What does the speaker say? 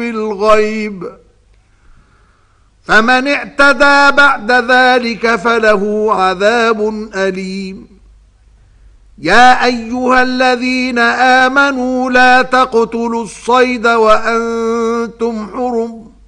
بالغيب، فمن اعتدى بعد ذلك فله عذاب أليم. يا أيها الذين آمنوا لا تقتلوا الصيد وأنتم حرم،